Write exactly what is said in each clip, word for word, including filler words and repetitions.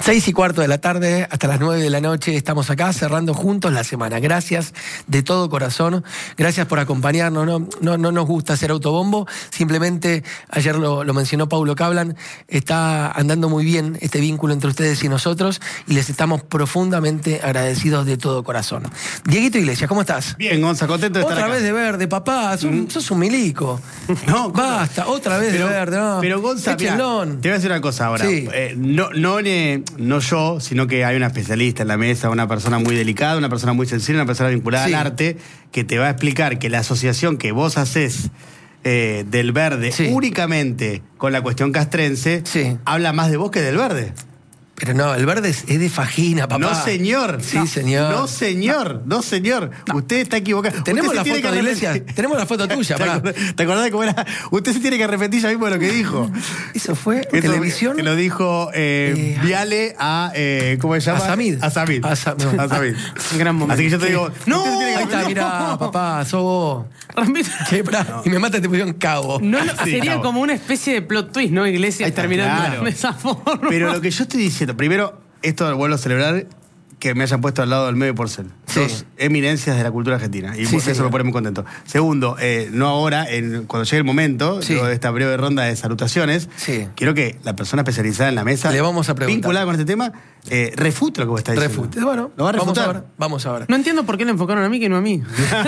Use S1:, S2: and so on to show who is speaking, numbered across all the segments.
S1: Seis y cuarto de la tarde, hasta las nueve de la noche, estamos acá cerrando juntos la semana. Gracias de todo corazón, gracias por acompañarnos. No, no, no nos gusta hacer autobombo, simplemente, ayer lo, lo mencionó Paulo Cablan, está andando muy bien este vínculo entre ustedes y nosotros y les estamos profundamente agradecidos de todo corazón. Dieguito Iglesias, ¿cómo estás?
S2: Bien, Gonza, contento de estar
S1: Otra
S2: acá.
S1: vez de verde, papá, sos,
S2: Mm.
S1: sos un milico.
S2: No,
S1: basta, otra vez
S2: pero,
S1: de verde, no.
S2: Pero Gonza,
S1: Qué
S2: mirá,
S1: chelón.
S2: te voy a decir una cosa ahora.
S1: Sí.
S2: Eh, no, no, ne- no yo, sino que hay una especialista en la mesa, una persona muy delicada, una persona muy sensible, una persona vinculada
S1: Sí.
S2: al arte, que te va a explicar que la asociación que vos haces eh, del verde
S1: Sí.
S2: únicamente con la cuestión castrense,
S1: Sí.
S2: habla más de vos que del verde.
S1: Pero no, el verde es, es de fagina, papá.
S2: No, señor.
S1: Sí,
S2: No,
S1: señor.
S2: No, señor. No, señor. Usted está equivocado.
S1: Tenemos
S2: Usted
S1: la
S2: se tiene
S1: foto
S2: que
S1: de Iglesias.
S2: arrepentir.
S1: Tenemos la foto tuya,
S2: ¿Te
S1: pará.
S2: acordás, ¿Te acordás de cómo era? Usted se tiene que arrepentir ya mismo de lo que dijo.
S1: Eso fue
S2: Eso
S1: televisión.
S2: Que lo dijo eh,
S1: Eh,
S2: Viale a, eh, ¿cómo se llama?
S1: A Samid.
S2: A Samid.
S1: A Sa- no.
S2: A Samid.
S3: Un gran momento.
S2: Así que yo te digo,
S3: No,
S2: usted se tiene que
S1: Ahí está,
S2: arrepentir.
S1: mirá, papá, sos vos.
S3: Ramiro,
S1: Che, pará, y me mata, te pusieron cabo.
S3: no, no,
S2: Sí,
S3: sería
S2: cabo.
S3: como una especie de plot twist, ¿no? Iglesias
S2: Ahí está,
S3: terminando
S2: claro.
S3: de esa forma.
S2: Pero lo que yo estoy diciendo, primero, esto lo vuelvo a celebrar, que me hayan puesto al lado del medio Porcel.
S1: Sí.
S2: Dos eminencias de la cultura argentina. Y
S1: Sí,
S2: por eso
S1: señor.
S2: me pone muy contento. Segundo, eh, no ahora, en, cuando llegue el momento,
S1: Sí.
S2: luego de esta breve ronda de salutaciones,
S1: Sí.
S2: quiero que la persona especializada en la mesa,
S1: Le vamos a preguntar.
S2: vinculada con este tema, eh, refute lo que vos estás diciendo.
S1: Refute. Bueno,
S2: ¿Lo va a
S1: vamos
S2: refutar?
S1: a ver. Vamos a ver.
S3: No entiendo por qué le enfocaron a mí que no a mí.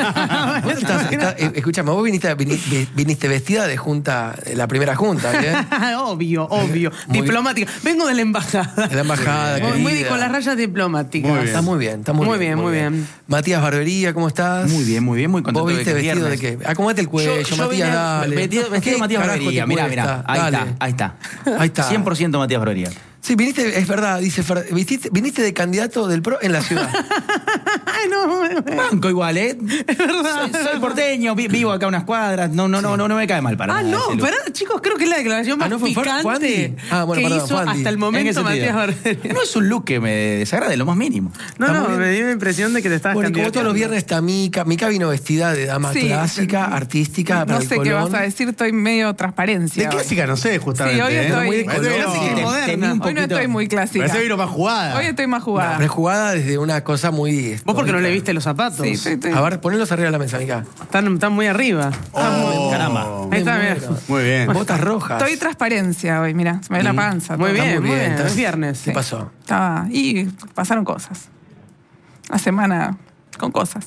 S1: Vos estás- estás- eh, escúchame, vos viniste, viniste, viniste vestida de junta, de la primera junta, ¿eh?
S3: obvio, obvio.
S1: Muy-
S3: Diplomática. Vengo de la embajada.
S1: De la embajada,
S3: Muy, muy
S1: querida.
S3: con las rayas diplomáticas.
S2: Muy bien.
S1: Está muy bien, está muy,
S3: Muy bien, muy bien.
S1: Matías Barbería, ¿cómo estás?
S4: Muy bien, muy bien, muy contento
S1: ¿Vos
S4: de
S1: viste
S4: que es
S1: vestido de
S4: viernes.
S1: qué? Acomodate el cuello,
S4: Yo- yo
S1: Matías,
S4: vine
S1: dale.
S4: Vestido, vestido
S1: ¿Qué
S4: Matías
S1: carajo
S4: Barbería,
S1: te
S4: mirá,
S1: cuesta?
S4: mirá, ahí
S1: Dale.
S4: está, ahí está.
S1: Ahí está.
S4: cien por ciento Matías Barbería.
S1: Sí, viniste, es verdad, dice Fer, viniste, viniste de candidato del PRO en la ciudad.
S3: Ay, no,
S4: Banco igual, ¿eh? Soy, soy porteño, vi- vivo acá a unas cuadras, no, no, no, no, no me cae mal para
S3: Ah,
S4: nada
S3: no,
S4: ese look.
S3: pará, chicos, creo que es la declaración
S1: Ah,
S3: más
S1: ¿no fue Fer-
S3: picante
S1: Juandi? Ah, bueno,
S3: que
S1: perdón,
S3: hizo
S1: Juandi.
S3: hasta el
S4: ¿En qué
S3: momento
S4: sentido?
S3: Matías Barbería.
S4: No es un look que me desagrade, lo más mínimo.
S3: No,
S1: Está
S3: no,
S1: muy bien.
S3: me dio la impresión de que te estabas
S1: Bueno, y como
S3: candidateando.
S1: todos los viernes está Mica. Mica vino vestida de dama
S5: Sí,
S1: clásica, artística, para
S5: No
S1: el
S5: sé qué
S1: Colón.
S5: vas a decir, estoy medio transparencia.
S2: De
S5: hoy.
S2: clásica no sé, justamente.
S5: Sí, hoy
S2: ¿eh?
S5: estoy-
S2: Muy de
S5: Muy
S2: color.
S3: de clásica y
S2: Te-
S3: moderna.
S4: temí un
S5: Hoy no
S4: poquito.
S5: estoy muy clásica.
S2: Parece que vino más jugada.
S5: Hoy estoy más jugada.
S1: Pero es jugada desde una cosa muy...
S3: Vos porque no le
S1: histórica.
S3: viste los zapatos.
S5: Sí, estoy- estoy-
S1: A ver, ponelos arriba de la mesa, Mica.
S3: Están, están muy arriba.
S2: Oh,
S4: Caramba.
S3: Ahí está,
S1: Me
S3: mira.
S1: muero.
S2: Muy bien.
S1: Botas rojas.
S5: Estoy transparencia hoy, mira, se me ve la panza.
S3: Muy
S5: todo.
S3: bien,
S1: Está
S3: muy bien.
S1: ¿Estás-
S3: Es viernes.
S1: ¿Qué pasó?
S5: Estaba, y pasaron cosas. La semana con cosas.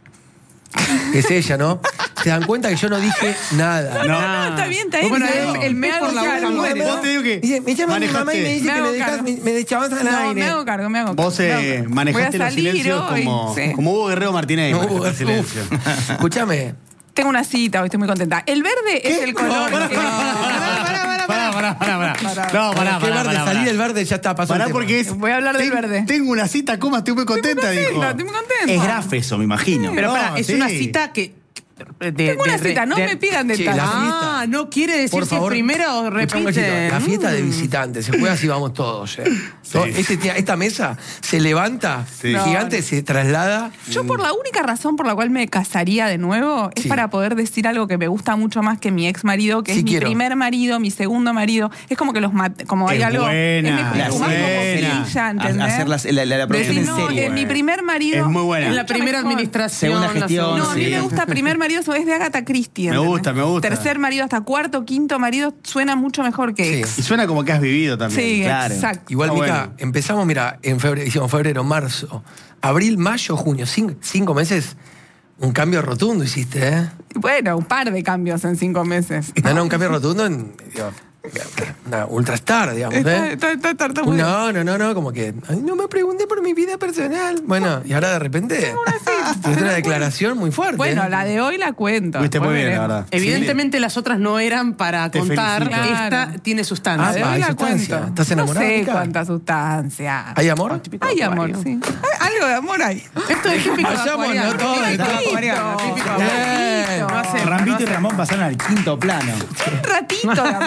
S1: Es ella, ¿no? Se dan cuenta que yo no dije nada.
S2: No.
S5: No, está bien, está bien.
S3: Bueno,
S5: el,
S3: no.
S5: el me
S3: Es
S5: hago
S3: por la
S5: cargo.
S3: boca,
S5: Me,
S2: Vos te digo que
S1: Dice, me llama mi mamá y me dice
S5: Me
S1: que
S5: hago
S1: me dejas,
S5: cargo.
S1: me, me deschavas al
S5: No,
S1: aire.
S5: me hago cargo, me hago cargo.
S2: Vos
S5: me hago
S2: eh,
S5: cargo.
S2: manejaste
S5: Voy a
S2: los
S5: salir
S2: silencios
S5: hoy,
S2: como,
S5: sí.
S2: como Hugo Guerrero Martínez.
S1: No,
S2: manejaste
S1: uh,
S2: el silencio.
S1: uh. Escúchame.
S5: Tengo una cita, hoy estoy muy contenta. El verde es el color.
S2: No, pará,
S5: que-
S2: pará, pará, pará, pará, pará, pará. No, pará,
S1: ¿Qué
S2: pará,
S1: verde?
S2: pará,
S1: Salí
S2: pará.
S1: del verde, ya está, pasó el
S2: Pará
S1: tema.
S2: porque es...
S5: Voy a hablar del
S2: ten-
S5: verde.
S2: Tengo una cita, coma, estoy muy contenta, dijo.
S5: contenta, estoy muy contenta.
S4: Es grave eso, me imagino.
S3: Pero
S2: No,
S3: pará, es
S2: sí.
S3: una cita que. De,
S5: Tengo una
S3: de-
S5: cita, no
S3: de-
S5: me pidan
S1: Sí,
S5: detalles.
S1: la
S3: Ah,
S1: fiesta.
S3: no quiere decir
S1: Por
S3: si
S1: favor,
S3: es primera o
S1: escuchá un cachito,
S3: repite.
S1: La fiesta de
S3: Mm.
S1: visitantes, se juega si vamos todos. ¿eh? Todo- este- esta mesa se levanta,
S2: Sí.
S1: gigante, se traslada.
S5: Yo por la única razón por la cual me casaría de nuevo es
S1: Sí.
S5: para poder decir algo que me gusta mucho más que mi ex marido, que
S1: Sí,
S5: es mi
S1: quiero.
S5: primer marido, mi segundo marido. Es como que los mat- como hay
S2: Es
S5: algo.
S2: buena,
S5: es mi,
S2: es
S5: como
S2: buena.
S5: cosquilla, ¿entendés?
S4: Hacer las- la, la, la producción
S5: Decir,
S4: en
S5: no,
S4: serio.
S5: eh, mi primer marido.
S2: Es muy buena.
S3: En la
S5: mucho
S3: primera
S5: mejor.
S3: administración.
S4: Segunda
S3: la
S4: gestión,
S3: segunda.
S5: No, a mí
S4: sí.
S5: me gusta primer marido, es de Agatha Christie.
S2: Me
S5: ¿entendés?
S2: gusta, me gusta.
S5: Tercer marido hasta cuarto, quinto marido suena mucho mejor que
S1: Sí.
S5: ex.
S2: Y suena como que has vivido también.
S5: Sí,
S4: claro.
S5: exacto.
S1: Igual,
S2: Está
S1: Mica,
S2: bueno.
S1: empezamos, mira, en febrero, hicimos febrero, marzo, abril, mayo, junio, cinco, cinco meses, un cambio rotundo hiciste, ¿eh?
S5: Bueno, un par de cambios en cinco meses.
S1: No, no, un cambio rotundo en digo, una ultrastar, digamos,
S5: Está-
S1: ¿eh?
S5: está- está- está- está muy bien.
S1: No, no, no, no, como que ay, no me pregunté por mi vida personal. Bueno, y ahora de repente tuviste una declaración muy fuerte.
S5: Bueno,
S1: ¿eh?
S5: la de hoy la cuento.
S2: Fuiste muy
S5: Después
S2: bien, la
S5: veremos.
S2: verdad.
S3: Evidentemente las otras no eran para
S2: Te
S3: contar.
S2: felicito.
S3: Esta
S5: Claro.
S3: tiene
S1: Ah,
S3: sustancia.
S5: La de
S1: va,
S5: hoy
S1: hay
S5: la
S1: sustancia.
S5: cuento.
S1: ¿Estás enamorada,
S5: No sé
S1: Mica?
S5: cuánta sustancia.
S1: ¿Hay amor?
S5: Hay amor, sí. Hay algo de amor ahí.
S3: Esto es típico de
S1: Vayámonos
S3: acuariano.
S1: todos.
S3: Típico de
S5: Ratito.
S3: acuariano, típico de
S1: Bien.
S3: acuariano. No hace-
S4: Rambito
S3: no
S4: y
S3: hace-
S4: Ramón pasaron al quinto plano.
S5: Un ratito de amor.
S3: ¿Cómo,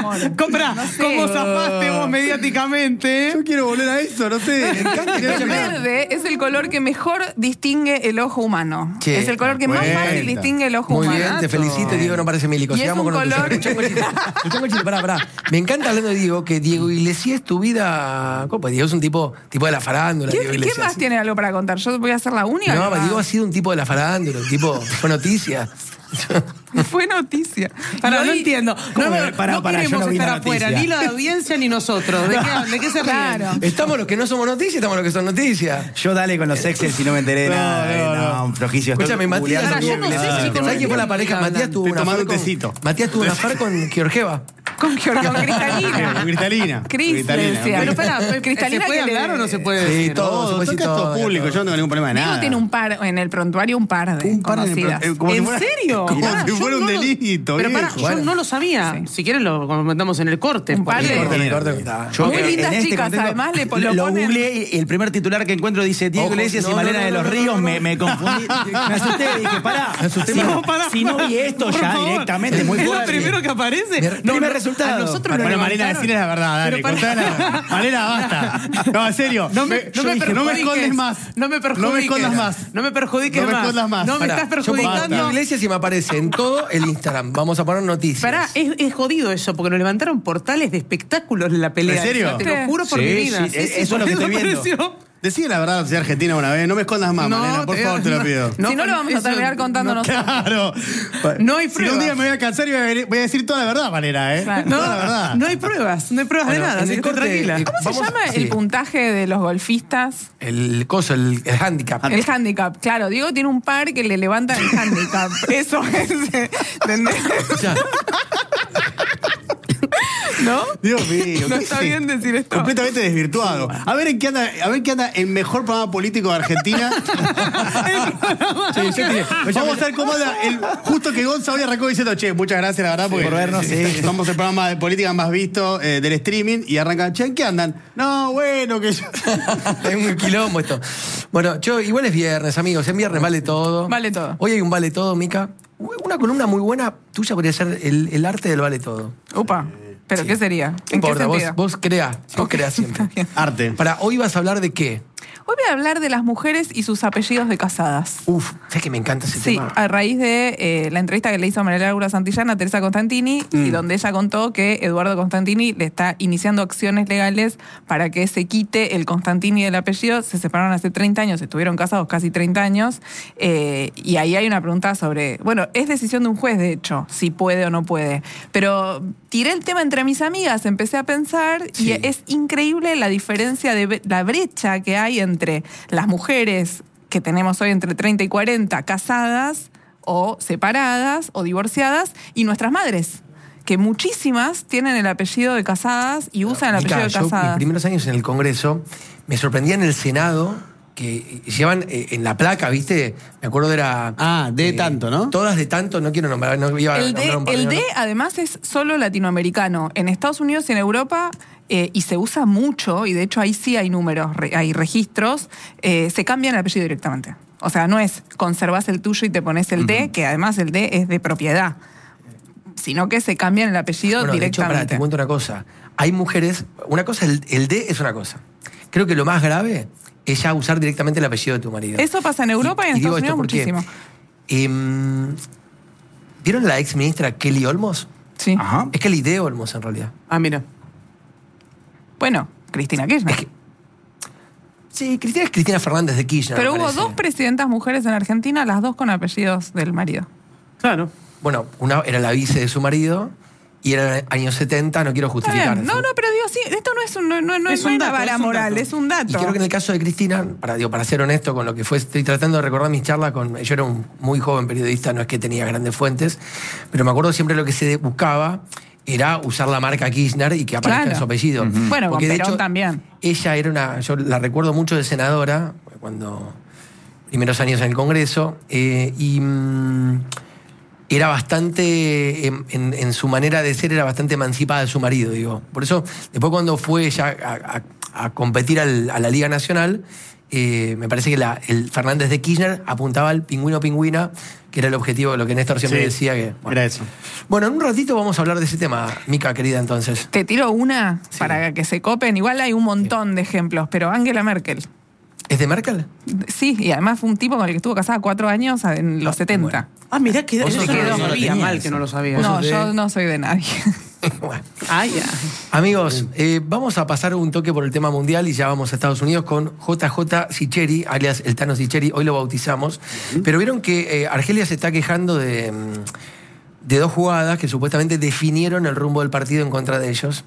S3: pará,
S5: No sé.
S3: ¿cómo zafaste vos mediáticamente?
S2: Yo quiero volver a eso, no sé. Me encanta.
S5: El verde es el color que mejor distingue el ojo humano.
S1: Che,
S5: es el color que más
S2: cuenta.
S5: fácil distingue el ojo
S1: Muy
S5: humano.
S1: bien, te felicito, Diego, no parece milico.
S5: Y es
S1: Sigamos
S5: un
S1: con
S5: color-
S1: noticias. Escuchá, Chile. Escuchá, Chile, pará, pará. Me encanta hablando de Diego, que Diego Iglesias tu vida. ¿Cómo? Pues Diego es un tipo, tipo de la farándula.
S5: ¿Quién,
S1: Diego
S5: quién
S1: Iglesias.
S5: más tiene algo para contar? Yo voy a hacer la única.
S1: No,
S5: que
S1: pero
S5: va-
S1: Diego ha sido un tipo de la farándula, un tipo. Fue noticia.
S5: Fue noticia.
S3: Pará,
S5: Y
S3: no
S5: hoy-
S3: entiendo.
S4: ¿Cómo
S3: No,
S4: que-
S3: no,
S4: pará,
S3: no
S4: pará, yo
S3: queremos
S4: no vi la
S3: estar afuera,
S4: noticia.
S3: ni la audiencia ni nosotros. ¿De qué, de qué se ríen?
S5: Claro.
S1: Estamos los que no somos noticias, estamos los que son noticias.
S4: Yo dale con los Excel si no me enteré de
S2: No,
S4: nada.
S2: no,
S4: eh,
S2: no.
S4: No, un flojicio. Estoy
S1: Escúchame, Matías.
S4: googleando
S3: Pará, yo
S4: Google.
S3: no sé,
S4: Ah,
S3: chicos,
S1: ¿Sabes quién fue la pareja?
S3: hablan.
S1: Matías tuvo
S2: Estoy
S1: una
S2: tomando
S1: afar
S2: un
S1: con.
S2: tecito.
S1: Matías tuvo una afar con Georgieva.
S5: Con, con Cristalina.
S2: Con Cristalina.
S5: Cris,
S2: Cristalina.
S5: le decía.
S3: Pero pará,
S5: Cristalina
S3: ¿se puede
S5: que le-
S3: hablar o no se puede
S1: Sí,
S3: decir?
S1: todo.
S2: Todo,
S1: se puede
S2: todo,
S1: decir
S2: acá es todo
S1: todo,
S2: público,
S1: todo.
S2: yo no tengo ningún problema de
S5: Diego
S2: nada.
S5: tiene un par, en el prontuario un par de
S2: Un par de-
S5: conocidas.
S2: eh, como si
S3: ¿En
S2: fuera-
S3: serio?
S2: Como
S3: Pará,
S2: si
S3: yo
S2: fuera un
S3: no lo-
S2: delito,
S3: Pero pará,
S2: viejo.
S3: yo
S1: Bueno.
S3: no lo sabía.
S5: Sí.
S3: Si quieren lo comentamos en el corte.
S5: Un par
S3: porque-
S5: de-
S1: Corte, corte, corte.
S4: Yo,
S5: Muy
S4: eh,
S5: lindas
S4: en este
S5: chicas,
S4: contexto,
S5: además le pon- lo
S4: lo
S5: ponen-
S4: googleé y el primer titular que encuentro dice Diego
S1: Ojo,
S4: Iglesias
S1: no,
S4: y Malena
S1: no,
S4: de
S1: no,
S4: los
S1: no,
S4: Ríos.
S1: no,
S4: Me,
S1: no.
S4: me confundí. Me asusté, dije, pará.
S1: Me asusté,
S4: si,
S1: pará.
S4: no,
S3: Pará,
S4: si no
S3: pará.
S4: vi esto
S3: Por
S4: ya
S3: favor.
S4: directamente, muy
S3: Es
S4: fuerte.
S3: lo primero que aparece.
S1: Mir-
S4: primer
S3: no,
S4: resultado.
S3: A nosotros
S2: Bueno,
S3: nos
S2: Malena,
S3: levantaron.
S2: decirles la verdad, dale.
S3: Pero pará.
S2: Contala. Malena, basta. No, en serio.
S3: No me,
S2: Me-
S3: no
S2: yo
S3: me
S2: dije, no me
S3: perjudiques.
S2: escondes más.
S3: No me perjudiques.
S2: No me escondas más.
S3: No me perjudiques
S2: No me
S3: más.
S2: escondas más.
S3: No me
S1: Pará,
S3: estás
S1: yo pongo
S3: perjudicando.
S1: Diego Iglesias y me aparece en todo el Instagram. Vamos a poner noticias.
S3: Pará, es, es jodido eso, porque nos levantaron portales de espectáculos en la pelea.
S2: ¿En serio?
S3: O sea, te lo juro por
S4: Sí,
S3: mi vida.
S4: sí, eso es lo que
S3: por
S4: estoy viendo.
S3: apareció.
S2: Decí la verdad, soy argentina una vez. No me escondas más,
S3: No,
S2: Malena. Por
S3: te-
S2: favor, te lo pido.
S5: Si no, lo vamos a
S3: eso-
S5: terminar contando
S3: no,
S5: nosotros.
S2: Claro.
S3: No hay
S2: Si
S3: pruebas.
S2: un día me voy a cansar y voy a, venir- voy a decir toda la verdad, Malena, ¿eh?
S5: Claro.
S3: No,
S2: Toda la verdad.
S3: no hay pruebas, no hay pruebas
S1: Bueno,
S3: de nada,
S1: en
S3: así
S1: el
S3: que
S1: corte,
S3: tranquila.
S1: eh,
S5: ¿Cómo se
S1: Vamos-
S5: llama
S1: sí.
S5: el puntaje de los golfistas?
S1: El coso, el, el handicap.
S5: El handicap. Claro, Diego tiene un par que le levantan el handicap. Eso es. ¿Entendés?
S1: O sea,
S5: ¿No?
S2: Dios mío.
S5: No
S2: ¿qué
S5: está
S2: es
S5: bien
S2: esto?
S5: decir esto.
S2: Completamente desvirtuado. A ver en qué anda, a ver qué anda el mejor programa político de Argentina.
S1: sí, yo te-
S2: Vamos a ver cómo anda el, justo que Gonza hoy arrancó diciendo, che, muchas gracias, la verdad, porque
S4: por vernos, sí.
S2: somos el programa de política más visto eh, del streaming y arrancan, che, ¿en qué andan? No, bueno, que yo.
S1: es un quilombo esto. Bueno, yo, igual es viernes, amigos. En viernes vale todo.
S5: Vale todo.
S1: Hoy hay un vale todo, Mica. Una columna muy buena tuya podría ser el, el arte del vale todo.
S5: Upa. ¿Pero
S1: Sí.
S5: qué sería?
S1: No
S5: ¿En qué
S1: importa, vos,
S5: sentido?
S1: vos creás, vos creás siempre.
S2: Arte.
S1: Para hoy vas a hablar de qué.
S5: Hoy voy a hablar de las mujeres y sus apellidos de casadas.
S1: Uf, ¿sabes que me encanta ese
S5: Sí,
S1: tema?
S5: a raíz de eh, la entrevista que le hizo María Laura Santillana a Teresa Constantini,
S1: Mm.
S5: y donde ella contó que Eduardo Constantini le está iniciando acciones legales para que se quite el Constantini del apellido. Se separaron hace treinta años, estuvieron casados casi treinta años, eh, y ahí hay una pregunta sobre, bueno, es decisión de un juez, de hecho, si puede o no puede. Pero tiré el tema entre mis amigas, empecé a pensar,
S1: Sí.
S5: y es increíble la diferencia, de la brecha que hay entre las mujeres que tenemos hoy entre treinta y cuarenta casadas o separadas o divorciadas y nuestras madres, que muchísimas tienen el apellido de casadas y usan el
S1: Mica,
S5: apellido de
S1: yo, mis
S5: casadas.
S1: primeros años en el Congreso, me sorprendía en el Senado que llevan eh, en la placa, ¿viste? Me acuerdo era...
S2: Ah, de tanto, ¿no?
S1: Todas de tanto, no quiero nombrar, no iba a
S5: El
S1: nombrar
S5: D,
S1: un par
S5: el
S1: de-
S5: D, además, es solo latinoamericano. En Estados Unidos y en Europa, eh, y se usa mucho, y de hecho ahí sí hay números, re- hay registros, eh, se cambian el apellido directamente. O sea, no es conservas el tuyo y te pones el D, que además el D es de propiedad, sino que se cambian el apellido
S1: Bueno, de hecho,
S5: directamente.
S1: pará, te cuento una cosa. Hay mujeres, una cosa, el, el D es una cosa. Creo que lo más grave es ya usar directamente el apellido de tu marido.
S5: Eso pasa en Europa y, en
S1: digo
S5: Estados
S1: esto
S5: Unidos
S1: porque,
S5: muchísimo.
S1: em, ¿vieron la ex ministra Kelly Olmos?
S5: Sí.
S4: Ajá.
S1: Es Kelly D. Olmos, en realidad.
S3: Ah, mira.
S5: Bueno, Cristina Kirchner.
S1: Es que- Sí, Cristina es Cristina Fernández de Kirchner.
S5: Pero
S1: me
S5: hubo
S1: parece.
S5: dos presidentas mujeres en Argentina, las dos con apellidos del marido.
S3: Claro.
S1: Bueno, una era la vice de su marido y era en años setenta, no quiero
S5: Está
S1: justificar.
S5: bien. No, no, pero digo, sí, esto no es, un, no, no, no
S3: Es
S5: es
S3: un
S5: una
S3: dato,
S5: vara
S3: es un
S5: moral,
S3: dato.
S5: es un dato.
S1: Y creo que en el caso de Cristina, para, digo, para ser honesto con lo que fue, estoy tratando de recordar mis charlas con. Yo era un muy joven periodista, no es que tenía grandes fuentes, pero me acuerdo siempre lo que se buscaba era usar la marca Kirchner y que aparezca
S5: Claro.
S1: en su apellido.
S5: Bueno, con
S1: Porque, de
S5: Perón
S1: hecho,
S5: también.
S1: Ella era una. Yo la recuerdo mucho de senadora, cuando. Primeros años en el Congreso, eh, y. mm, era bastante, en, en- en su manera de ser, era bastante emancipada de su marido, digo. Por eso, después cuando fue ya a, a- a competir al- a la Liga Nacional, eh, me parece que la, el Fernández de Kirchner apuntaba al pingüino pingüina, que era el objetivo de lo que Néstor siempre
S2: Sí,
S1: decía. Que, bueno.
S2: Era eso.
S1: Bueno, en un ratito vamos a hablar de ese tema, Mica, querida, entonces.
S5: Te tiro una
S1: Sí.
S5: para que se copen. Igual hay un montón de ejemplos, pero Angela Merkel.
S1: ¿Es de Merkel?
S5: Sí, y además fue un tipo con el que estuvo casada cuatro años en los setenta.
S3: Ah, mirá que
S1: Vos
S3: eso
S1: sos
S3: no
S1: de-
S3: lo
S1: no lo
S3: sabía,
S4: tenías.
S3: mal que no lo sabía.
S1: Vos
S5: No,
S1: sos de-
S5: yo no soy de nadie.
S1: Bueno.
S3: Ah, ya.
S1: Amigos, eh, vamos a pasar un toque por el tema mundial y ya vamos a Estados Unidos con J J Sicheri, alias el Tano Sicheri, hoy lo bautizamos. Pero vieron que eh, Argelia se está quejando de, mm, de dos jugadas que supuestamente definieron el rumbo del partido en contra de ellos.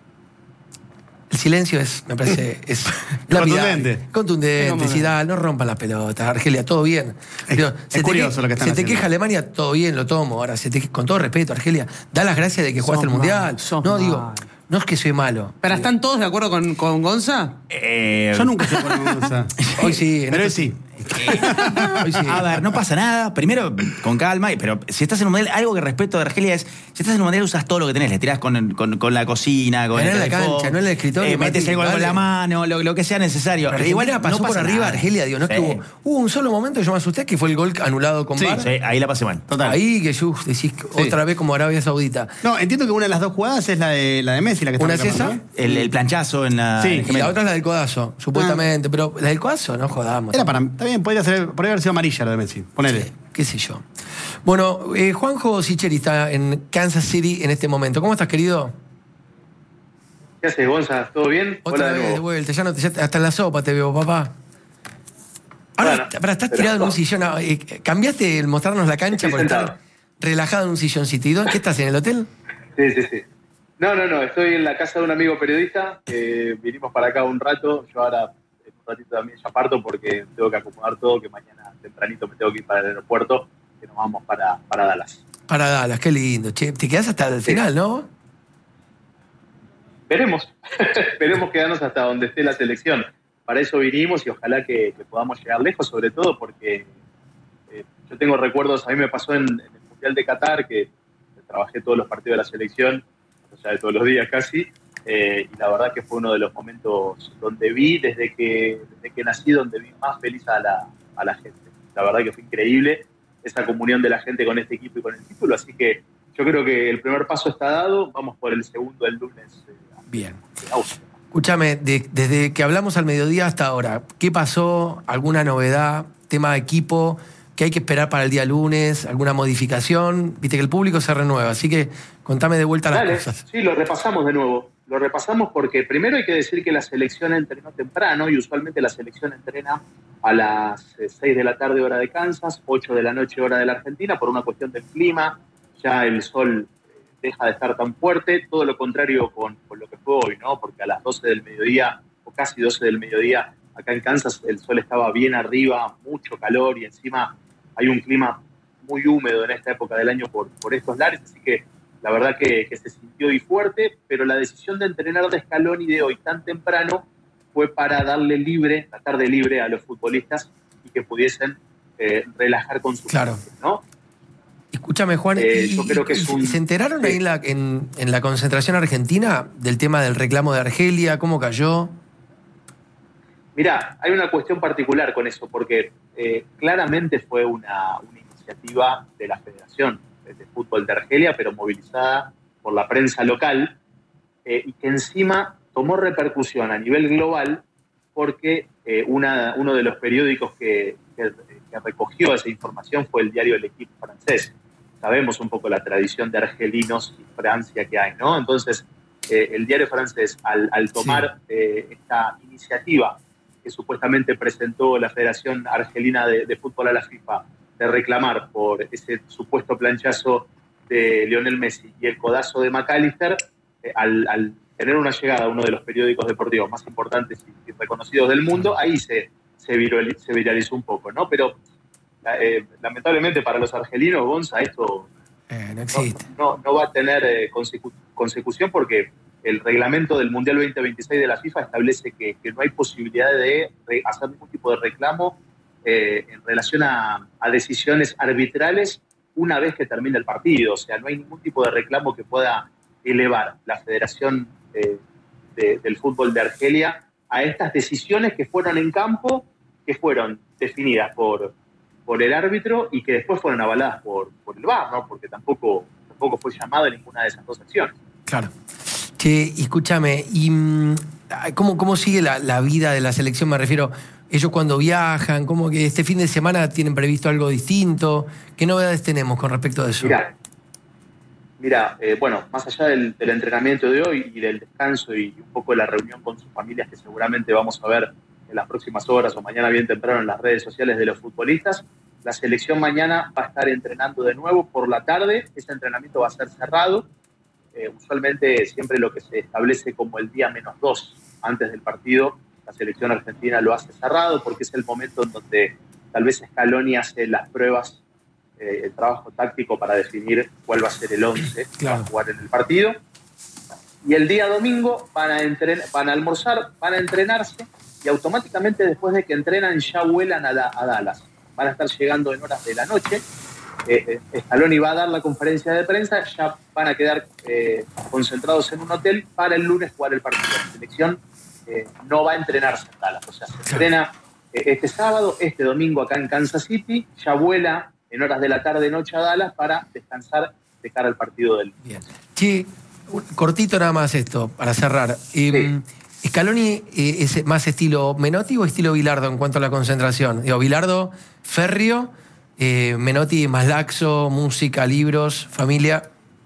S1: El silencio es, me parece, es lapidario.
S2: Contundente.
S1: Contundente, sí, da, no rompan las pelotas. Argelia, todo bien. Pero
S2: es curioso
S1: que-
S2: lo que están
S1: Se te
S2: haciendo.
S1: queja Alemania, todo bien, lo tomo. Ahora, se te- con todo respeto, Argelia, da las gracias de que jugaste el
S3: Sos
S1: Mundial.
S3: mal, sos
S1: no, digo,
S3: mal.
S1: no es que soy malo.
S3: ¿Pero están todos de acuerdo con, con Gonza?
S4: Eh,
S2: Yo nunca sé por dónde usa.
S1: Hoy sí, en
S2: Pero hoy
S1: esto-
S2: sí.
S1: Hoy sí.
S4: A ver, no pasa nada. Primero, con calma, pero si estás en un mundial, algo que respeto de Argelia es, si estás en un mundial usas todo lo que tenés, le tirás con, con, con la cocina, con
S1: Pero
S4: el
S1: en la
S4: telefón,
S1: cancha, no en el escritorio,
S4: eh, metes
S1: Mati,
S4: el gol con
S1: dale.
S4: la mano, lo, lo que sea necesario.
S1: Pero Argentina pasó por arriba
S4: nada.
S1: Argelia, digo, no es que
S4: Sí.
S1: hubo, hubo un solo momento que yo me asusté, que fue el gol anulado con
S2: Sí,
S1: V A R.
S4: Sí, ahí la pasé mal.
S2: Total.
S1: Ahí que yo decís otra vez como Arabia Saudita.
S2: No, entiendo que una de las dos jugadas es la de, la de Messi, la que está
S1: ¿Una es
S2: reclamando,
S1: esa?
S2: ¿no?
S4: El, el planchazo en la.
S2: Sí,
S4: en el
S1: Y
S4: gemelo.
S1: la otra es la del codazo, supuestamente. Pero la del codazo, no jodamos.
S2: Era para. Está bien, podría, ser, podría haber sido amarilla la de Messi. Ponele.
S1: Sí, qué sé yo. Bueno, eh, Juanjo Sicheri está en Kansas City en este momento. ¿Cómo estás, querido?
S6: ¿Qué haces, Gonza? ¿Todo bien?
S1: Otra
S6: Hola de
S1: vez de
S6: nuevo.
S1: vuelta, ya no te, ya hasta en la sopa te veo, papá. Ahora,
S6: Bueno,
S1: para, estás
S6: pero-
S1: tirado en un sillón. ah, eh, ¿Cambiaste el mostrarnos la cancha
S6: Estoy
S1: por
S6: sentado.
S1: estar relajado en un silloncito? ¿Y dónde- ¿Qué estás, en el hotel?
S6: Sí, sí, sí. No, no, no. Estoy en la casa de un amigo periodista. Eh, vinimos para acá un rato. Yo ahora, en un ratito también ya parto porque tengo que acomodar todo, que mañana tempranito me tengo que ir para el aeropuerto, que nos vamos para, para Dallas.
S1: Para Dallas, qué lindo. Che, te quedás hasta el
S6: Sí.
S1: final, ¿no?
S6: Veremos. Veremos quedarnos hasta donde esté la selección. Para eso vinimos y ojalá que, que podamos llegar lejos, sobre todo porque eh, yo tengo recuerdos, a mí me pasó en, en el Mundial de Qatar, que trabajé todos los partidos de la selección, o sea, de todos los días casi, eh, y la verdad que fue uno de los momentos donde vi, desde que, desde que nací, donde vi más feliz a la, a la gente. La verdad que fue increíble esa comunión de la gente con este equipo y con el título, así que yo creo que el primer paso está dado, vamos por el segundo el lunes. Eh,
S1: Bien.
S6: en Austria.
S1: Escúchame, de- desde que hablamos al mediodía hasta ahora, ¿qué pasó? ¿Alguna novedad? ¿Tema de equipo? ¿Qué hay que esperar para el día lunes? ¿Alguna modificación? Viste que el público se renueva, así que contame de vuelta las
S6: Dale,
S1: cosas.
S6: sí, lo repasamos de nuevo. Lo repasamos porque primero hay que decir que la selección entrenó temprano y usualmente la selección entrena a las eh, seis de la tarde hora de Kansas, ocho de la noche hora de la Argentina, por una cuestión del clima. Ya el sol eh, deja de estar tan fuerte, todo lo contrario con, con lo que fue hoy, ¿no? Porque a las doce del mediodía, o casi doce del mediodía, acá en Kansas el sol estaba bien arriba, mucho calor y encima hay un clima muy húmedo en esta época del año por, por estos lares, así que la verdad que, que se sintió y fuerte, pero la decisión de entrenar de Scaloni de hoy tan temprano fue para darle libre, la tarde libre a los futbolistas y que pudiesen eh, relajar con sus
S1: Claro.
S6: familias, ¿no?
S1: Escúchame, Juan,
S6: Eh,
S1: y-
S6: yo creo que
S1: y-
S6: es un-
S1: ¿se enteraron
S6: sí.
S1: ahí en la, en, en la concentración argentina del tema del reclamo de Argelia? ¿Cómo cayó?
S6: Mirá, hay una cuestión particular con eso, porque eh, claramente fue una, una iniciativa de la Federación de Fútbol de Argelia, pero movilizada por la prensa local, eh, y que encima tomó repercusión a nivel global porque eh, una, uno de los periódicos que, que, que recogió esa información fue el diario El Equipo francés. Sabemos un poco la tradición de argelinos y Francia que hay, ¿no? Entonces, eh, el diario francés, al, al tomar sí. eh, esta iniciativa que supuestamente presentó la Federación Argelina de, de Fútbol a la FIFA, de reclamar por ese supuesto planchazo de Lionel Messi y el codazo de McAllister, eh, al, al tener una llegada a uno de los periódicos deportivos más importantes y, y reconocidos del mundo, ahí se, se, viralizó, se viralizó un poco, ¿no? Pero eh, lamentablemente para los argelinos, Gonza, esto
S1: eh, no, existe.
S6: No, no, no va a tener eh, consecu consecución porque el reglamento del Mundial veinte veintiséis de la FIFA establece que, que no hay posibilidad de hacer ningún tipo de reclamo eh, en relación a, a decisiones arbitrales una vez que termine el partido. O sea, no hay ningún tipo de reclamo que pueda elevar la Federación eh, de, del Fútbol de Argelia a estas decisiones que fueron en campo que fueron definidas por, por el árbitro y que después fueron avaladas por, por el V A R, ¿no? Porque tampoco, tampoco fue llamado en ninguna de esas dos acciones.
S1: Claro. Che, escúchame, ¿y cómo, cómo sigue la, la vida de la selección? Me refiero, ellos cuando viajan, ¿cómo que este fin de semana tienen previsto algo distinto? ¿Qué novedades tenemos con respecto a eso?
S6: Mirá, Mira, eh, bueno, más allá del, del entrenamiento de hoy y del descanso y un poco de la reunión con sus familias que seguramente vamos a ver en las próximas horas o mañana bien temprano en las redes sociales de los futbolistas, la selección mañana va a estar entrenando de nuevo por la tarde. Ese entrenamiento va a ser cerrado. Eh, usualmente siempre lo que se establece como el día menos dos antes del partido, la selección argentina lo hace cerrado porque es el momento en donde tal vez Scaloni hace las pruebas, eh, el trabajo táctico para definir cuál va a ser el once que va a jugar en el partido. Y el día domingo van a, entren- van a almorzar, van a entrenarse y automáticamente después de que entrenan ya vuelan a, da- a Dallas. Van a estar llegando en horas de la noche. Eh, eh, Scaloni va a dar la conferencia de prensa, ya van a quedar eh, concentrados en un hotel para el lunes jugar el partido. La selección eh, no va a entrenarse en Dallas, o sea, se entrena eh, este sábado, este domingo acá en Kansas City, ya vuela en horas de la tarde-noche a Dallas para descansar de cara al partido del...
S1: Bien. Che, cortito nada más esto, para cerrar. Eh, sí. ¿Scaloni eh, es más estilo Menotti o estilo Bilardo en cuanto a la concentración? Digo, Bilardo, férreo, eh, Menotti más laxo, música, libros, familia.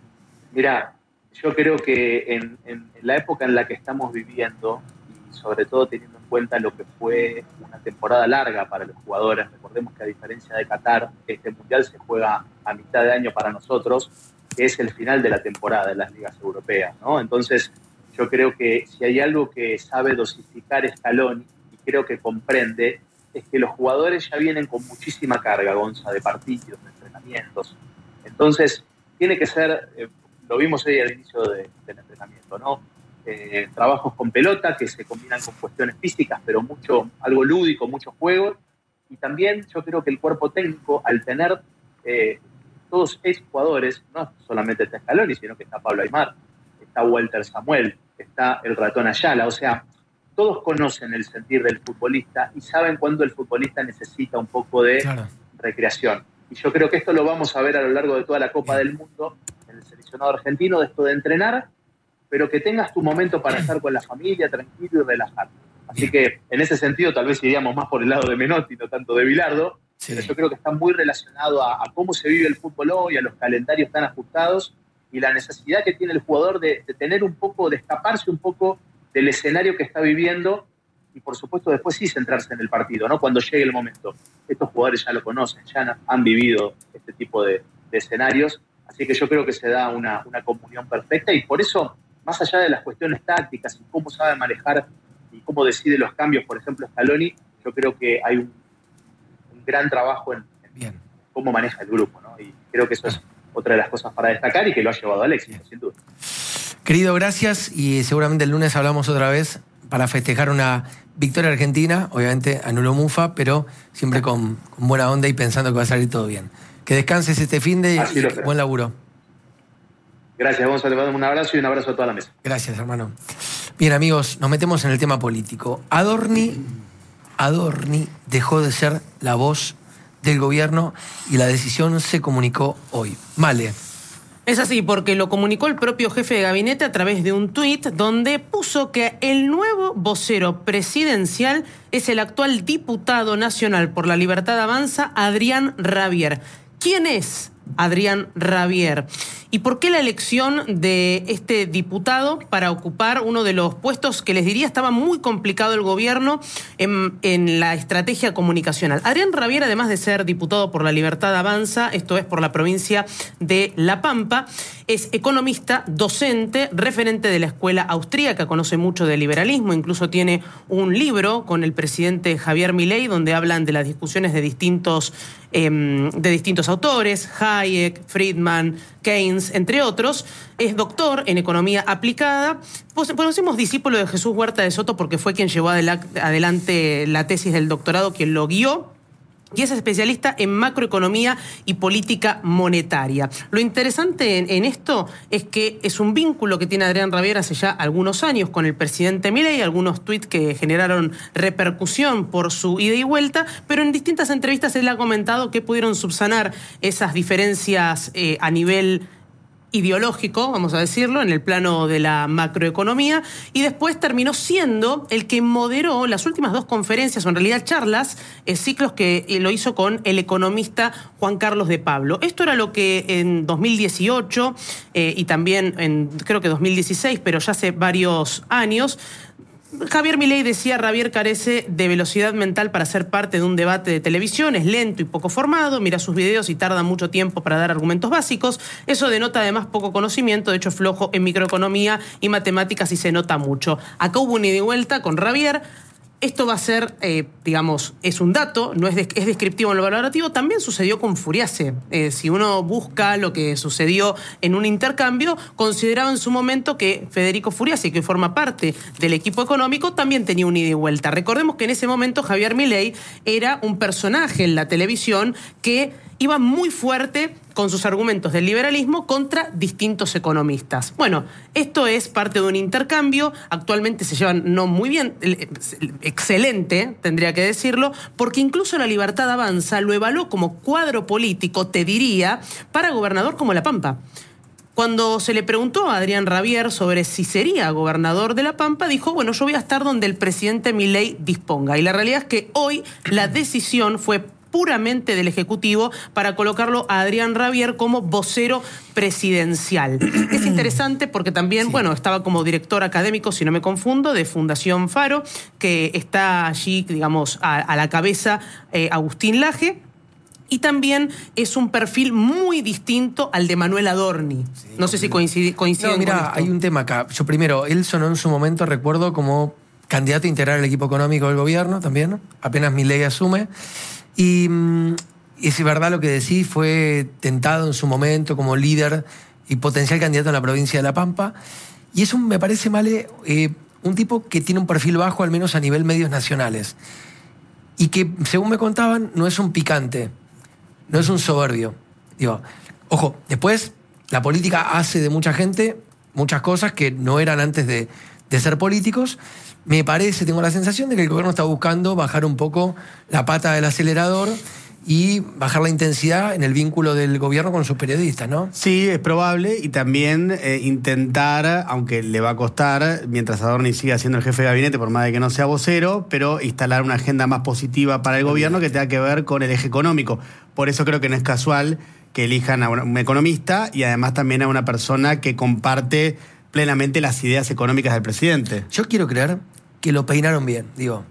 S6: Mirá, yo creo que en, en, en la época en la que estamos viviendo, y sobre todo teniendo en cuenta lo que fue una temporada larga para los jugadores, recordemos que a diferencia de Qatar, este Mundial se juega a mitad de año para nosotros, que es el final de la temporada de las ligas europeas, ¿no? Entonces, yo creo que si hay algo que sabe dosificar Scaloni, y creo que comprende, es que los jugadores ya vienen con muchísima carga, Gonza, de partidos, de entrenamientos. Entonces, tiene que ser, eh, lo vimos hoy al inicio de, del entrenamiento, ¿no? Eh, trabajos con pelota que se combinan con cuestiones físicas, pero mucho, algo lúdico, mucho juego. Y también yo creo que el cuerpo técnico, al tener eh, todos ex jugadores, no solamente está Scaloni, sino que está Pablo Aimar, está Walter Samuel, está el Ratón Ayala, o sea, todos conocen el sentir del futbolista y saben cuándo el futbolista necesita un poco de claro. recreación. Y yo creo que esto lo vamos a ver a lo largo de toda la Copa Bien. del Mundo, en el seleccionado argentino, de esto de entrenar, pero que tengas tu momento para estar con la familia, tranquilo y relajado. Así Bien. que, en ese sentido, tal vez iríamos más por el lado de Menotti, no tanto de Bilardo, sí. pero yo creo que está muy relacionado a, a cómo se vive el fútbol hoy, a los calendarios tan ajustados y la necesidad que tiene el jugador de, de tener un poco, de escaparse un poco del escenario que está viviendo y, por supuesto, después sí centrarse en el partido, ¿no? Cuando llegue el momento. Estos jugadores ya lo conocen, ya han vivido este tipo de, de escenarios, así que yo creo que se da una, una comunión perfecta y por eso, más allá de las cuestiones tácticas y cómo sabe manejar y cómo decide los cambios, por ejemplo, Scaloni, yo creo que hay un, un gran trabajo en, en cómo maneja el grupo, ¿no? Y creo que eso es otra de las cosas para destacar y que lo ha llevado al éxito, sin duda.
S1: Querido, gracias y seguramente el lunes hablamos otra vez para festejar una victoria argentina, obviamente a nulo mufa, pero siempre con, con buena onda y pensando que va a salir todo bien. Que descanses este fin de y, y buen laburo.
S6: Gracias, Gonzalo. Te mando un abrazo y un abrazo a toda la mesa.
S1: Gracias, hermano. Bien, amigos, nos metemos en el tema político. Adorni, Adorni dejó de ser la voz del gobierno y la decisión se comunicó hoy. Male.
S3: Es así, porque lo comunicó el propio jefe de gabinete a través de un tuit donde puso que el nuevo vocero presidencial es el actual diputado nacional por la Libertad Avanza, Adrián Rabier. ¿Quién es Adrián Rabier? ¿Y por qué la elección de este diputado para ocupar uno de los puestos que les diría estaba muy complicado el gobierno en, en la estrategia comunicacional? Adrián Rabier, además de ser diputado por la Libertad Avanza, esto es por la provincia de La Pampa, es economista, docente, referente de la escuela austríaca, conoce mucho del liberalismo, incluso tiene un libro con el presidente Javier Milei donde hablan de las discusiones de distintos, eh, de distintos autores, Hayek, Friedman, Keynes, entre otros. Es doctor en economía aplicada. Conocemos discípulo de Jesús Huerta de Soto porque fue quien llevó adelante la tesis del doctorado, quien lo guió. y es especialista en macroeconomía y política monetaria. Lo interesante en, en esto es que es un vínculo que tiene Adrián Rabier hace ya algunos años con el presidente Milei, algunos tuits que generaron repercusión por su ida y vuelta, pero en distintas entrevistas él ha comentado que pudieron subsanar esas diferencias eh, a nivel ideológico, vamos a decirlo, en el plano de la macroeconomía, y después terminó siendo el que moderó las últimas dos conferencias, o en realidad charlas, eh, ciclos que eh, lo hizo con el economista Juan Carlos de Pablo. Esto era lo que en dos mil dieciocho eh, y también en creo que dos mil dieciséis, pero ya hace varios años, Javier Milei decía: Rabier carece de velocidad mental para ser parte de un debate de televisión, es lento y poco formado, mira sus videos y tarda mucho tiempo para dar argumentos básicos. Eso denota además poco conocimiento, de hecho flojo en microeconomía y matemáticas y se nota mucho. Acá hubo un ida y vuelta con Rabier. Esto va a ser, eh, digamos, es un dato, no es, de, es descriptivo en lo valorativo. También sucedió con Furiase. Eh, si uno busca lo que sucedió en un intercambio, consideraba en su momento que Federico Furiase, que forma parte del equipo económico, también tenía un ida y vuelta. Recordemos que en ese momento Javier Milei era un personaje en la televisión que iba muy fuerte con sus argumentos del liberalismo contra distintos economistas. Bueno, esto es parte de un intercambio, actualmente se llevan no muy bien, excelente, tendría que decirlo, porque incluso La Libertad Avanza lo evaluó como cuadro político, te diría, para gobernador como La Pampa. Cuando se le preguntó a Adrián Rabier sobre si sería gobernador de La Pampa, dijo: bueno, yo voy a estar donde el presidente Milei disponga. Y la realidad es que hoy la decisión fue puramente del Ejecutivo para colocarlo a Adrián Rabier como vocero presidencial. Es interesante porque también, sí. bueno, estaba como director académico, si no me confundo, de Fundación Faro, que está allí, digamos, a, a la cabeza eh, Agustín Laje. Y también es un perfil muy distinto al de Manuel Adorni. Sí, no sé si coincide, coinciden
S1: no, mira,
S3: con esto.
S1: Hay un tema acá. Yo primero, él sonó en su momento, recuerdo, como candidato a integrar el equipo económico del gobierno también, ¿no? Apenas Milei asume. Y, y si es verdad lo que decís, fue tentado en su momento como líder y potencial candidato en la provincia de La Pampa. Y es un, me parece, Male, eh, un tipo que tiene un perfil bajo, al menos a nivel medios nacionales. Y que, según me contaban, no es un picante, no es un soberbio. Digo, ojo, después la política hace de mucha gente muchas cosas que no eran antes de, de ser políticos. Me parece, tengo la sensación de que el gobierno está buscando bajar un poco la pata del acelerador y bajar la intensidad en el vínculo del gobierno con sus periodistas, ¿no?
S2: Sí, es probable, y también eh, intentar, aunque le va a costar, mientras Adorni siga siendo el jefe de gabinete, por más de que no sea vocero, pero instalar una agenda más positiva para el gobierno que tenga que ver con el eje económico. Por eso creo que no es casual que elijan a un economista y además también a una persona que comparte plenamente las ideas económicas del presidente.
S1: Yo quiero creer que lo peinaron bien, digo.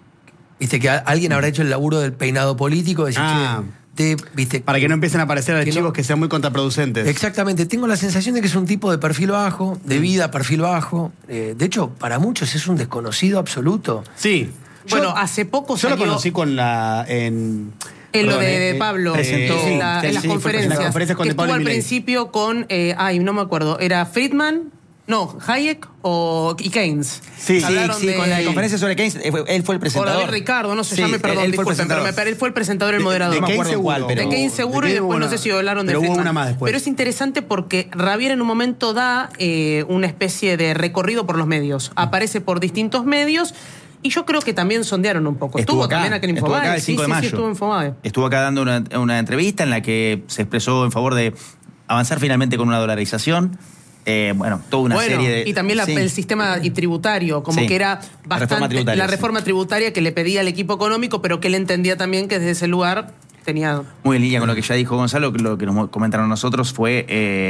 S1: Viste, que alguien habrá hecho el laburo del peinado político, de decir,
S2: ah,
S1: che, de, viste,
S2: para que no empiecen a aparecer
S1: que
S2: archivos
S1: no,
S2: que sean muy contraproducentes.
S1: Exactamente. Tengo la sensación de que es un tipo de perfil bajo, de vida, perfil bajo. Eh, de hecho, para muchos es un desconocido absoluto.
S2: Sí.
S3: Bueno,
S2: yo,
S3: hace poco
S2: Yo
S3: salió...
S2: lo conocí con la... En,
S3: En lo
S2: perdón,
S3: de, de
S2: eh,
S3: Pablo,
S2: presentó,
S3: eh, en, la,
S2: sí,
S3: en las
S2: sí,
S3: conferencias.
S2: en las conferencias con
S3: que
S2: de Pablo
S3: estuvo al
S2: y Milei.
S3: principio con, eh, ay, no me acuerdo, ¿era Friedman? No, Hayek o y Keynes.
S2: Sí,
S4: Sí, sí, con la conferencia sobre Keynes, él fue, él fue el
S3: O
S4: presentador.
S3: David Ricardo, no sé,
S4: Sí,
S3: ya me perdón,
S4: él fue el
S3: disculpen, pero
S4: presentador.
S3: me, él fue el presentador y el moderador.
S2: De
S4: No me
S2: Keynes
S4: acuerdo cuál,
S2: seguro.
S4: pero-
S3: De Keynes seguro
S2: de
S3: y
S2: Keynes
S3: después
S2: hubo
S3: no
S2: una-
S3: sé si hablaron de
S2: pero hubo
S3: Friedman.
S2: una más después.
S3: Pero es interesante porque Rabier en un momento da eh, una especie de recorrido por los medios. Aparece por distintos medios y yo creo que también sondearon un poco.
S4: Estuvo
S3: Estuvo,
S4: acá,
S3: también acá en
S4: estuvo
S3: Infobae.
S4: acá el
S3: Sí,
S4: cinco de
S3: sí, sí,
S4: mayo.
S3: estuvo en Infobae.
S4: Estuvo acá dando una, una entrevista en la que se expresó en favor de avanzar finalmente con una dolarización. Eh, bueno, toda una
S3: Bueno,
S4: serie de...
S3: y también la-
S4: sí.
S3: el sistema y tributario, como
S4: Sí.
S3: que era
S4: La reforma
S3: bastante
S4: tributaria,
S3: la
S4: sí.
S3: reforma tributaria que le pedía al equipo económico, pero que él entendía también que desde ese lugar tenía...
S4: Muy en línea con lo que ya dijo Gonzalo, que lo que nos comentaron nosotros fue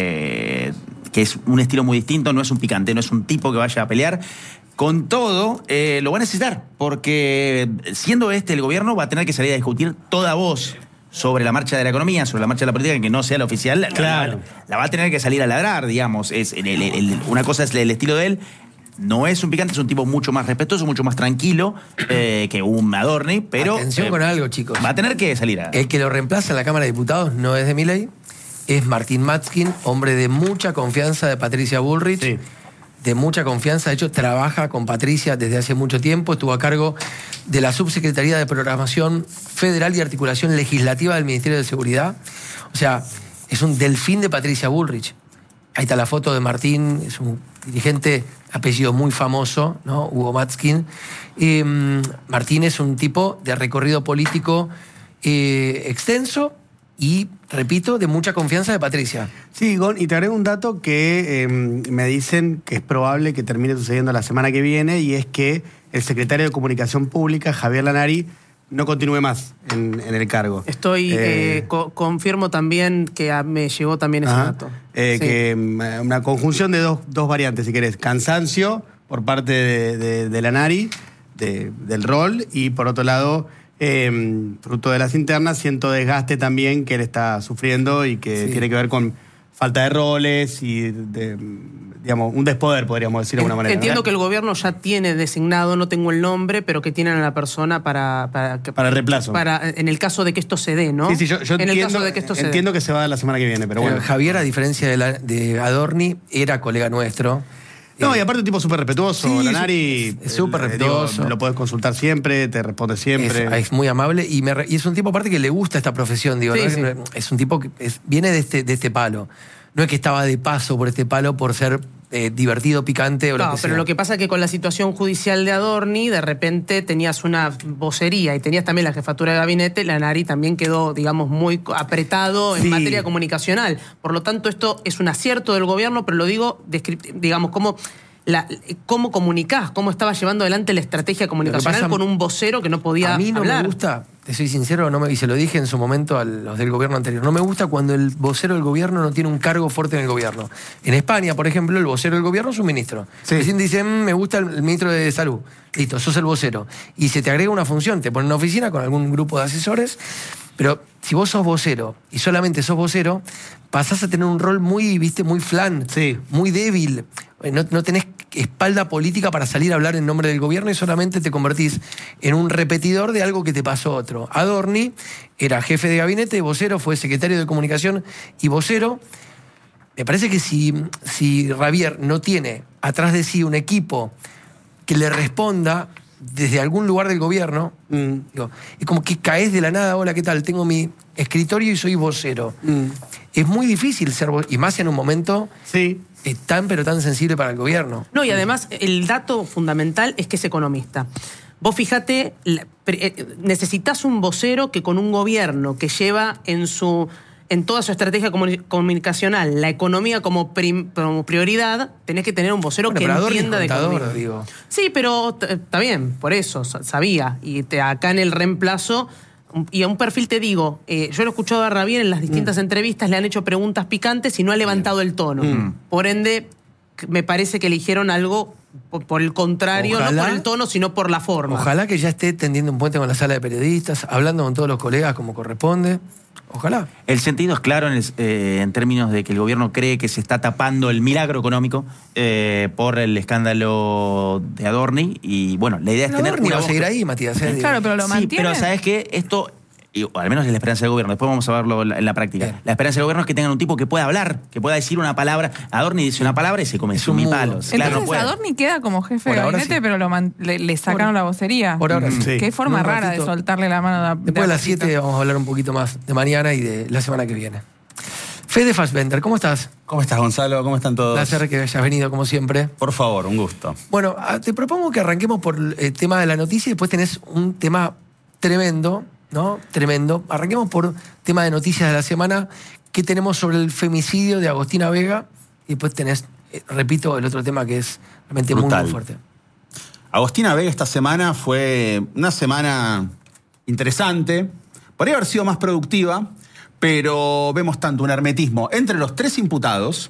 S4: eh, que es un estilo muy distinto, no es un picante, no es un tipo que vaya a pelear. Con todo, eh, lo va a necesitar, porque siendo este el gobierno va a tener que salir a discutir toda voz sobre la marcha de la economía, sobre la marcha de la política, que no sea la oficial, la-
S2: Claro.
S4: la, la va a tener que salir a ladrar, digamos. Es, el- el- el- una cosa es el estilo de él, no es un picante, es un tipo mucho más respetuoso, mucho más tranquilo eh, que un Adorni, pero...
S1: Atención
S4: eh,
S1: con algo, chicos.
S4: Va a tener que salir a...
S1: El que lo reemplaza en la Cámara de Diputados no es de Milei, es Martín Matzkin, hombre de mucha confianza de Patricia Bullrich,
S2: Sí.
S1: de mucha confianza. De hecho, trabaja con Patricia desde hace mucho tiempo. Estuvo a cargo de la Subsecretaría de Programación Federal y Articulación Legislativa del Ministerio de Seguridad. O sea, es un delfín de Patricia Bullrich. Ahí está la foto de Martín, es un dirigente, apellido muy famoso, ¿no? Hugo Matzkin. Eh, Martín es un tipo de recorrido político eh, extenso y, repito, de mucha confianza de Patricia.
S2: Sí, Gon, y te agrego un dato que eh, me dicen que es probable que termine sucediendo la semana que viene, y es que el secretario de Comunicación Pública, Javier Lanari, no continúe más en, en el cargo.
S3: Estoy, eh, eh, co confirmo también que a, me llegó también ese
S2: ajá,
S3: dato.
S2: Eh,
S3: sí.
S2: Que una conjunción de dos, dos variantes, si querés. Cansancio por parte de, de, de Lanari, de, del rol, y por otro lado, eh, fruto de las internas, siento desgaste también que él está sufriendo y que sí. tiene que ver con falta de roles y de, digamos, un despoder, podríamos decir de alguna manera.
S3: Entiendo
S2: ¿no?
S3: que el gobierno ya tiene designado, no tengo el nombre, pero que tienen a la persona para... Para,
S2: para el reemplazo.
S3: Para, en el caso de que esto se dé, ¿no?
S2: Sí, sí, yo, yo
S3: en
S2: entiendo,
S3: el caso de que esto se
S2: entiendo
S3: dé.
S2: que se va la semana que viene, pero bueno.
S1: Eh, Javier, a diferencia de, la, de Adorni, era colega nuestro.
S2: No,
S1: eh,
S2: y aparte un tipo súper respetuoso.
S1: Sí,
S2: Lanari,
S1: es súper respetuoso.
S2: Digo, lo podés consultar siempre, te responde siempre.
S1: Es, es muy amable y, me, y es un tipo aparte que le gusta esta profesión, digo,
S3: Sí,
S1: ¿no?
S3: sí.
S1: es, es un tipo que es, viene de este, de este palo. No es que estaba de paso por este palo por ser eh, divertido, picante o lo
S3: No,
S1: que
S3: pero
S1: sea.
S3: lo que pasa es que con la situación judicial de Adorni, de repente tenías una vocería y tenías también la jefatura de gabinete, Lanari también quedó, digamos, muy apretado en
S2: Sí.
S3: materia comunicacional. Por lo tanto, esto es un acierto del gobierno, pero lo digo, digamos, como... La, cómo comunicás, cómo estaba llevando adelante la estrategia comunicacional
S1: pasa,
S3: con un vocero que no podía
S1: a mí no
S3: hablar.
S1: me gusta, te soy sincero, no me, y se lo dije en su momento a los del gobierno anterior, no me gusta cuando el vocero del gobierno no tiene un cargo fuerte en el gobierno. En España, por ejemplo, el vocero del gobierno es un ministro.
S2: Sí.
S1: Recién dicen, me gusta el, el ministro de Salud. Listo, sos el vocero. Y se te agrega una función, te ponen una oficina con algún grupo de asesores, pero si vos sos vocero y solamente sos vocero, pasás a tener un rol muy, viste, muy flan,
S2: Sí.
S1: muy débil. No, no tenés espalda política para salir a hablar en nombre del gobierno y solamente te convertís en un repetidor de algo que te pasó otro. Adorni era jefe de gabinete, vocero, fue secretario de comunicación y vocero. Me parece que si, si Javier no tiene atrás de sí un equipo que le responda desde algún lugar del gobierno,
S2: Mm.
S1: digo, es como que caes de la nada, hola, ¿qué tal? Tengo mi escritorio y soy vocero.
S2: Mm.
S1: Es muy difícil ser vocero, y más en un momento
S2: Sí.
S1: eh, tan pero tan sensible para el gobierno.
S3: No, y además el dato fundamental es que es economista. Vos fíjate, la- pre- eh, necesitas un vocero que con un gobierno que lleva en su en toda su estrategia comuni- comunicacional la economía como, prim- como prioridad, tenés que tener un vocero
S1: Bueno,
S3: que
S1: pero Adorni es
S3: entienda de
S1: contador,
S3: economía.
S1: digo.
S3: Sí, pero t- está bien, por eso, sa- sabía. Y te- acá en el reemplazo, un- y a un perfil te digo, eh, yo lo he escuchado a Rabier en las distintas
S1: Mm.
S3: entrevistas, le han hecho preguntas picantes y no ha levantado el tono.
S1: Mm.
S3: Por ende, c- me parece que eligieron algo por, por el contrario,
S1: Ojalá-
S3: no por el tono, sino por la forma.
S1: Ojalá que ya esté tendiendo un puente con la sala de periodistas, hablando con todos los colegas como corresponde. Ojalá.
S4: El sentido es claro en, el- eh, en términos de que el gobierno cree que se está tapando el milagro económico eh, por el escándalo de Adorni. Y bueno, la idea es
S1: Pero
S4: tener
S1: Adorni
S4: una
S1: va a
S4: voz
S1: seguir
S4: que-
S1: ahí, Matías. ¿eh?
S5: Claro, pero lo
S4: Sí,
S5: mantiene.
S4: pero ¿sabes qué? Esto, y, o al menos es la esperanza del gobierno, después vamos a verlo en la, en la práctica.
S1: Bien.
S4: La esperanza del gobierno es que tengan un tipo que pueda hablar, que pueda decir una palabra. Adorni dice una palabra y se come
S1: Es un mudo.
S4: sumipalos.
S5: Entonces
S4: Claro, no puede.
S5: Adorni queda como jefe
S1: Por
S5: de
S1: ahora
S5: gabinete,
S1: sí.
S5: pero lo man- le, le sacaron
S1: Por-
S5: la vocería.
S1: Por ahora sí.
S2: Sí.
S5: Qué forma
S1: En un
S5: rara
S1: ratito-
S5: de soltarle la mano. De,
S1: Después de las
S5: poquito.
S1: siete vamos a hablar un poquito más de mañana y de la semana que viene. Fede Fassbender, ¿cómo estás?
S7: ¿Cómo estás, Gonzalo? ¿Cómo están todos?
S1: Placer que hayas venido, como siempre.
S7: Por favor, un gusto.
S1: Bueno, ah, te propongo que arranquemos por el tema de la noticia y después tenés un tema tremendo, ¿no? Tremendo. Arranquemos por tema de noticias de la semana. ¿Qué tenemos sobre el femicidio de Agostina Vega? Y después tenés, eh, repito, el otro tema que es realmente muy,
S7: Brutal.
S1: muy fuerte.
S7: Agostina Vega esta semana fue una semana interesante. Podría haber sido más productiva, pero vemos tanto un hermetismo entre los tres imputados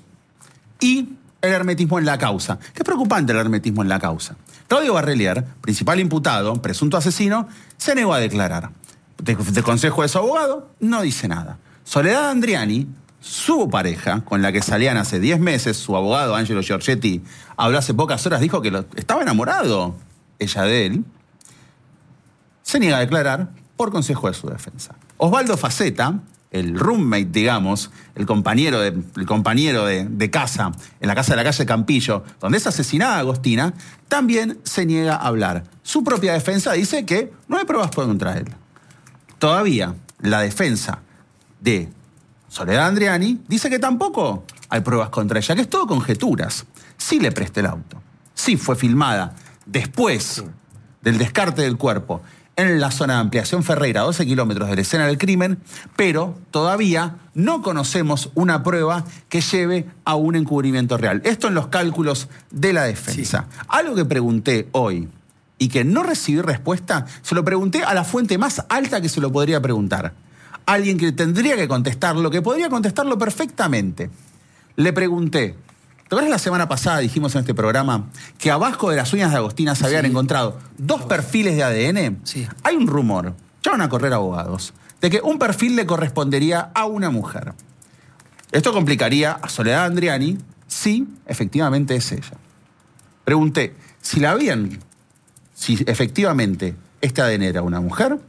S7: y el hermetismo en la causa. Que es preocupante el hermetismo en la causa. Claudio Barrelier, principal imputado, presunto asesino, se negó a declarar. De, de consejo de su abogado, no dice nada. Soledad Andriani, su pareja, con la que salían hace diez meses, su abogado, Angelo Giorgetti, habló hace pocas horas, dijo que lo, estaba enamorado ella de él, se niega a declarar por consejo de su defensa. Osvaldo Faceta, el roommate, digamos, el compañero de, el compañero de, de casa, en la casa de la calle Campillo, donde es asesinada Agostina, también se niega a hablar. Su propia defensa dice que no hay pruebas contra él. Todavía la defensa de Soledad Andriani dice que tampoco hay pruebas contra ella, que es todo conjeturas. Sí le presté el auto, sí fue filmada después sí. del descarte del cuerpo en la zona de ampliación Ferreira, a doce kilómetros de la escena del crimen, pero todavía no conocemos una prueba que lleve a un encubrimiento real. Esto en los cálculos de la defensa. Sí. Algo que pregunté hoy y que no recibí respuesta, se lo pregunté a la fuente más alta que se lo podría preguntar. Alguien que tendría que contestarlo, que podría contestarlo perfectamente. Le pregunté, ¿te acuerdas la semana pasada dijimos en este programa que abajo de las uñas de Agostina se habían sí. encontrado dos perfiles de A D N?
S1: Sí.
S7: Hay un rumor, ya van a correr abogados, de que un perfil le correspondería a una mujer. Esto complicaría a Soledad Andriani si efectivamente es ella. Pregunté si la habían, si efectivamente este A D N era una mujer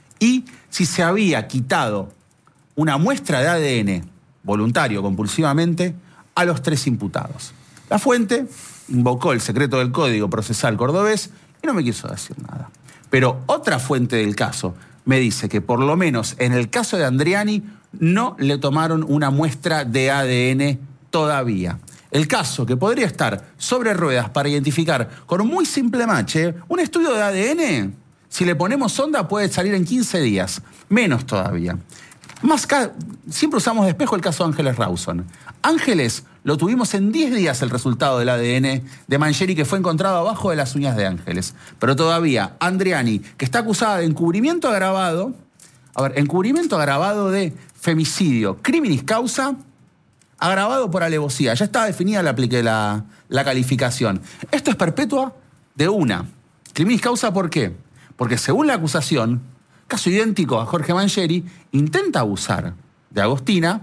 S7: y si se había quitado una muestra de A D N voluntario, compulsivamente, a los tres imputados. La fuente invocó el secreto del Código Procesal cordobés y no me quiso decir nada. Pero otra fuente del caso me dice que por lo menos en el caso de Andriani no le tomaron una muestra de A D N todavía. El caso que podría estar sobre ruedas para identificar con un muy simple match, ¿eh? un estudio de A D N, si le ponemos sonda puede salir en quince días, menos todavía. Más ca- Siempre usamos de espejo el caso de Ángeles Rawson. Ángeles lo tuvimos en diez días el resultado del A D N de Mangieri, que fue encontrado abajo de las uñas de Ángeles. Pero todavía Andriani, que está acusada de encubrimiento agravado, a ver, encubrimiento agravado de femicidio, criminis causa, agravado por alevosía. Ya está definida la, la, la calificación. Esto es perpetua de una. Criminis causa, ¿por qué? Porque según la acusación, caso idéntico a Jorge Mangieri, intenta abusar de Agostina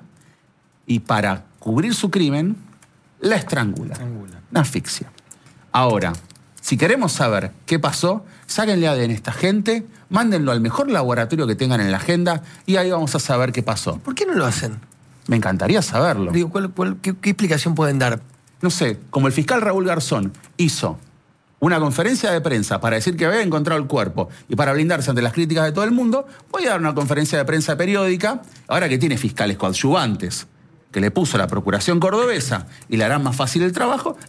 S7: y para cubrir su crimen, la estrangula. estrangula. Una asfixia. Ahora, si queremos saber qué pasó, sáquenle A D N a esta gente, mándenlo al mejor laboratorio que tengan en la agenda y ahí vamos a saber qué pasó.
S1: ¿Por qué no lo hacen?
S7: Me encantaría saberlo.
S1: Digo, ¿cuál, cuál, qué, ¿Qué explicación pueden dar?
S7: No sé, como el fiscal Raúl Garzón hizo una conferencia de prensa para decir que había encontrado el cuerpo y para blindarse ante las críticas de todo el mundo, voy a dar una conferencia de prensa periódica, ahora que tiene fiscales coadyuvantes, que le puso la Procuración Cordobesa y le harán más fácil el trabajo,